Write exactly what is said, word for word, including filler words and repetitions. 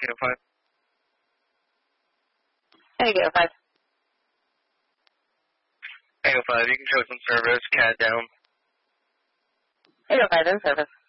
eight oh five. Hey, eight oh five. eight oh five, you can show some service, cat down. eight oh five in service.